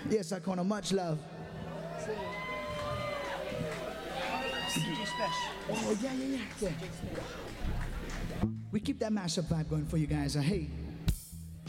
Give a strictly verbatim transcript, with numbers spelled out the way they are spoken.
Yes, Icona, much love. C G Special. Oh, yeah, yeah, yeah. yeah. We keep that mashup vibe going for you guys. Uh, hey.